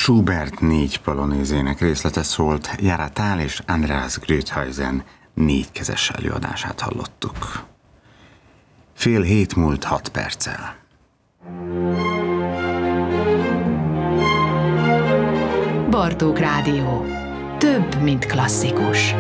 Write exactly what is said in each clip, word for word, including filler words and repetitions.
Schubert négy polonézének részlete szólt, Jara Thál és Andreas Grüthuysen négykezes előadását hallottuk. Fél hét múlt hat perccel. Bartók Rádió. Több, mint klasszikus.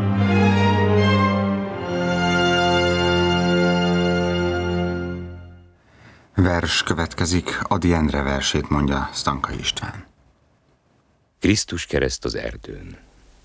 Vers következik, Ady Endre versét mondja Stankai István. Krisztus kereszt az erdőn.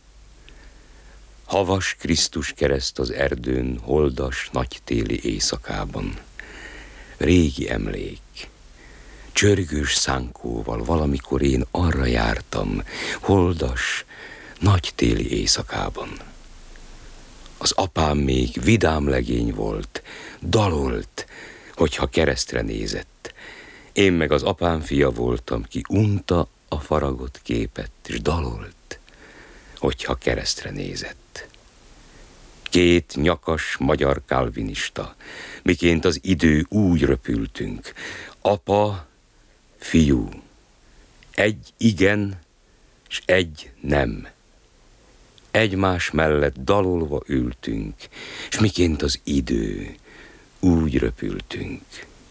Havas Krisztus kereszt az erdőn, holdas, nagytéli éjszakában. Régi emlék, csörgős szánkóval valamikor én arra jártam, holdas, nagytéli éjszakában. Az apám még vidám legény volt, dalolt, hogyha keresztre nézett. Én meg az apám fia voltam, ki unta a faragott képet, és dalolt, hogyha keresztre nézett. Két nyakas magyar kálvinista, miként az idő úgy röpültünk. Apa, fiú, egy igen, s egy nem. Egymás mellett dalolva ültünk, s miként az idő úgy röpültünk.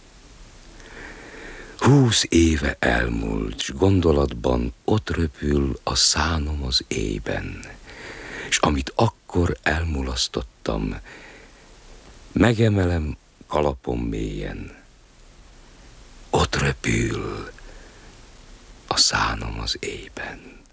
Húsz éve elmúlt, s gondolatban ott röpül a szánom az éjben, s amit akkor elmulasztottam, megemelem kalapom mélyen. Ott röpül a szánom az éjben.